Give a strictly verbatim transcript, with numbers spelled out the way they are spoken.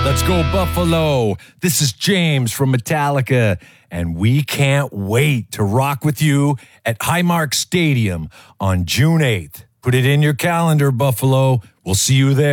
Let's go, Buffalo. This is James from Metallica, and we can't wait to rock with you at Highmark Stadium on June eighth. Put it in your calendar, Buffalo. We'll see you there.